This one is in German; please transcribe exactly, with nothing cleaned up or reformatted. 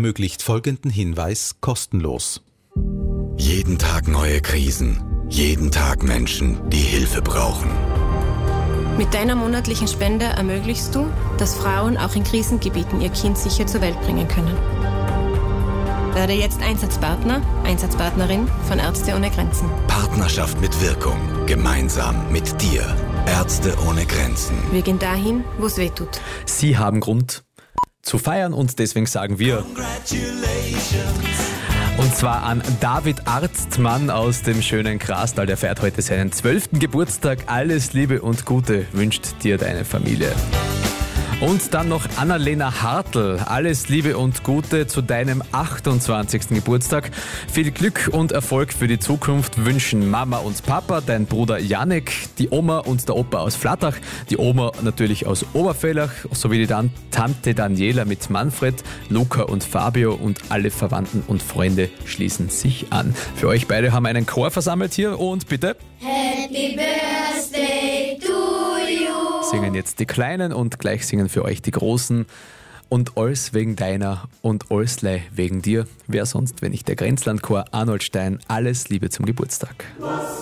ermöglicht folgenden Hinweis kostenlos. Jeden Tag neue Krisen. Jeden Tag Menschen, die Hilfe brauchen. Mit deiner monatlichen Spende ermöglichst du, dass Frauen auch in Krisengebieten ihr Kind sicher zur Welt bringen können. Werde jetzt Einsatzpartner, Einsatzpartnerin von Ärzte ohne Grenzen. Partnerschaft mit Wirkung. Gemeinsam mit dir. Ärzte ohne Grenzen. Wir gehen dahin, wo es weh tut. Sie haben Grund zu feiern und deswegen sagen wir und zwar an David Arztmann aus dem schönen Grastal. Der feiert heute seinen zwölften Geburtstag. Alles Liebe und Gute wünscht dir deine Familie. Und dann noch Annalena Hartl. Alles Liebe und Gute zu deinem achtundzwanzigsten Geburtstag. Viel Glück und Erfolg für die Zukunft wünschen Mama und Papa, dein Bruder Janek, die Oma und der Opa aus Flattach, die Oma natürlich aus Oberfellach, sowie die Dan- Tante Daniela mit Manfred, Luca und Fabio und alle Verwandten und Freunde schließen sich an. Für euch beide haben wir einen Chor versammelt hier und bitte Happy Birthday to you. Singen jetzt die Kleinen und gleich singen für euch die Großen. Und alles wegen deiner und allslei wegen dir. Wer sonst, wenn nicht der Grenzlandchor Arnold Stein. Alles Liebe zum Geburtstag.